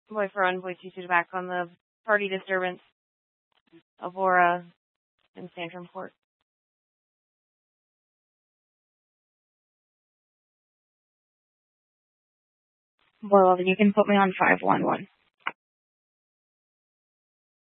Boy 4-1, Boy 2 back on the party disturbance. Avora and Sandrum Port. Boy 11, you can put me on 511.